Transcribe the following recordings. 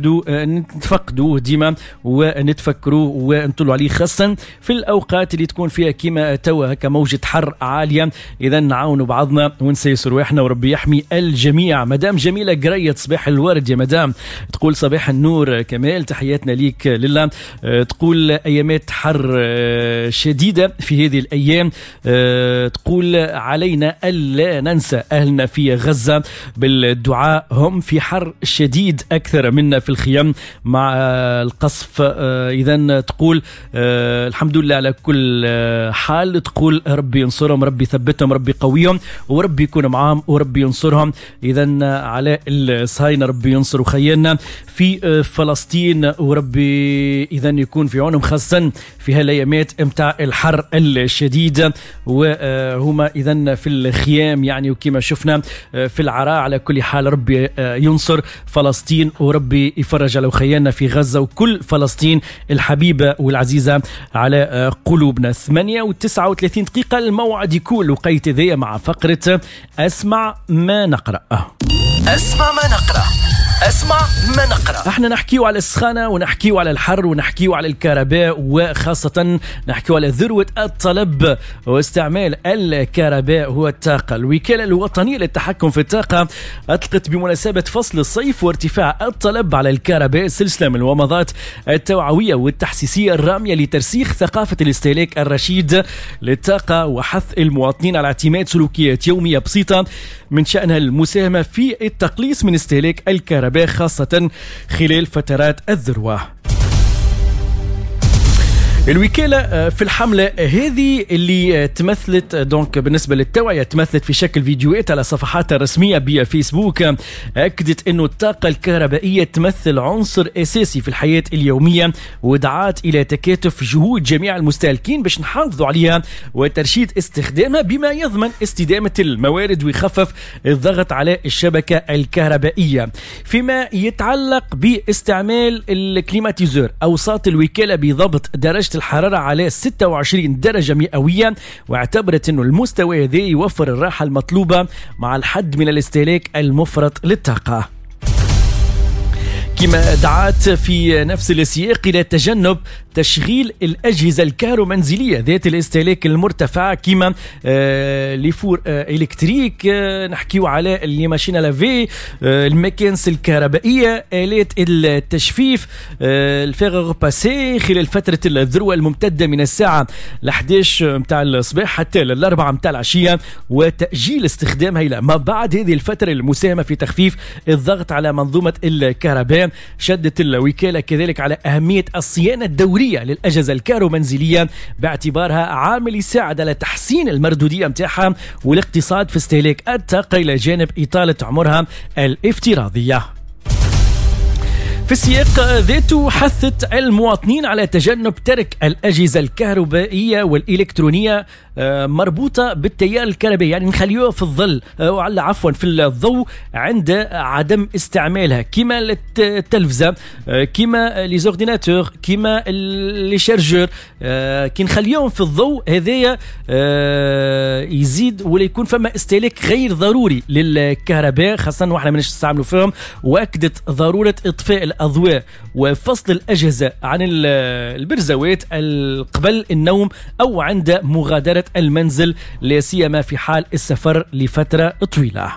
نتفقدوه ديما ونتفكروا ونطلوا عليه، خاصة في الأوقات اللي تكون فيها كما توا هكا موجة حر عالية. إذا نعاونوا بعضنا ونسيسوا رواحنا وربي يحمي الجميع. مدام جميلة قريت صباح الورد يا مدام، تقول صباح النور كمال، تحياتنا ليك لله. تقول أيامات حر شديدة في هذه الأيام، تقول علينا ألا ننسى أهلنا في غزة بالدعاء، هم في حر شديد أكثر منا في الخيام مع القصف. إذن تقول الحمد لله على كل حال، تقول ربي ينصرهم، ربي يثبتهم، ربي يقويهم، وربي يكون معهم، وربي ينصرهم. إذن على الصهاينة ربي ينصر خيالنا في فلسطين، وربي إذن يكون في عونهم، خاصة في هالأيامات متاع الحر الشديد، وهما إذن في الخيام يعني، وكما شفنا في العراء. على كل حال ربي ينصر فلسطين، وربي يفرج على خيالنا في غزة وكل فلسطين الحبيبة والعزيزة على قلوبنا. 8:39 دقيقة، الموعد يكون لقيت ذي مع فقرة أسمع ما نقرأ. أسمع ما نقرأ، أسمع ما نقرأ. احنا نحكيو على السخانة، ونحكيو على الحر، ونحكيو على الكهرباء، وخاصة نحكيو على ذروة الطلب واستعمال الكهرباء هو الطاقة. الوكالة الوطنية للتحكم في الطاقة أطلقت بمناسبة فصل الصيف وارتفاع الطلب على الكهرباء سلسلة من الومضات التوعوية والتحسيسية الرامية لترسيخ ثقافة الاستهلاك الرشيد للطاقة، وحث المواطنين على اعتماد سلوكيات يومية بسيطة من شأنها المساهمة في التقليص من استهلاك الكهرباء، خاصة خلال فترات الذروة. الوكالة في الحملة هذه اللي تمثلت دونك بالنسبة للتوعية، تمثلت في شكل فيديوهات على صفحاتها الرسمية بفيسبوك، أكدت أنه الطاقة الكهربائية تمثل عنصر أساسي في الحياة اليومية، ودعات إلى تكاتف جهود جميع المستهلكين باش نحافظوا عليها وترشيد استخدامها بما يضمن استدامة الموارد ويخفف الضغط على الشبكة الكهربائية. فيما يتعلق باستعمال الكليماتيزور، أوصت الوكالة بضبط درجة الحرارة على 26 درجة مئوية، واعتبرت أنه المستوى هذا يوفر الراحة المطلوبة مع الحد من الاستهلاك المفرط للطاقة. كما دعات في نفس السياق إلى تجنب تشغيل الأجهزة الكهرومنزلية ذات الاستهلاك المرتفع، كما لفور إلكتريك، نحكيو على الماشينة لافي، المكانس الكهربائية، آلات التجفيف، الفيغ باسي خلال فترة الذروة الممتدة من الساعة 11 متاع الصباح حتى 4 متاع العشية، وتأجيل استخدامها إلى ما بعد هذه الفترة المساهمة في تخفيف الضغط على منظومة الكهرباء. شدت الوكالة كذلك على أهمية الصيانة الدورية للأجهزة الكهرومنزلية باعتبارها عامل يساعد على تحسين المردودية متاعها والاقتصاد في استهلاك الطاقة إلى جانب إطالة عمرها الافتراضية. في السياق ذاته حثت المواطنين على تجنب ترك الأجهزة الكهربائية والإلكترونية مربوطة بالتيار الكهربائي، يعني نخليوها في الظل في الضوء عند عدم استعمالها، كما التلفزة، كما لي زورديناتور، كما لي شارجور، كي نخليوهم في الضوء هذايا يزيد ولا يكون فما استهلاك غير ضروري للكهرباء، خاصة واحنا منش نستعملوا فيهم. وأكدت ضرورة إطفاء الأضواء وفصل الأجهزة عن البرزوات قبل النوم أو عند مغادرة المنزل، لا سيما في حال السفر لفترة طويلة.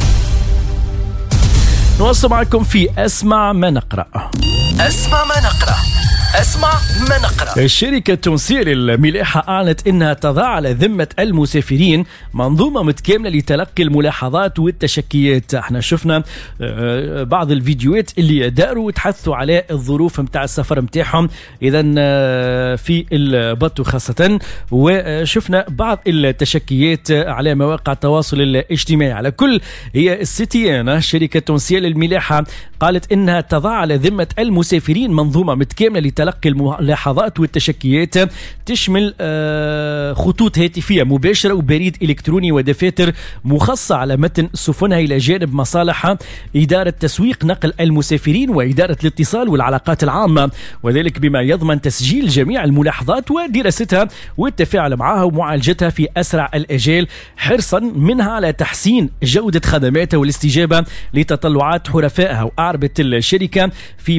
نواصل معكم في أسمع ما نقرأ. أسمع ما نقرأ، أسمع ما نقرأ. الشركة التونسية للملاحة أعلنت أنها تضع على ذمة المسافرين منظومة متكاملة لتلقي الملاحظات والتشكيات. احنا شفنا بعض الفيديوهات اللي داروا وتحثوا على الظروف متاع السفر متاعهم، إذن في البطو خاصة، وشفنا بعض التشكيات على مواقع التواصل الاجتماعي. على كل هي السيتيانا الشركة التونسية للملاحة قالت أنها تضع على ذمة المسافرين منظومة متكاملة لتلقي الملاحظات والتشكيات تشمل خطوط هاتفية مباشرة وبريد إلكتروني ودفاتر مخصصة على متن سفنها، إلى جانب مصالحها إدارة تسويق نقل المسافرين وإدارة الاتصال والعلاقات العامة، وذلك بما يضمن تسجيل جميع الملاحظات ودراستها والتفاعل معها ومعالجتها في أسرع الأجال، حرصا منها على تحسين جودة خدماتها والاستجابة لتطلعات حرفائها. وأعربت الشركة في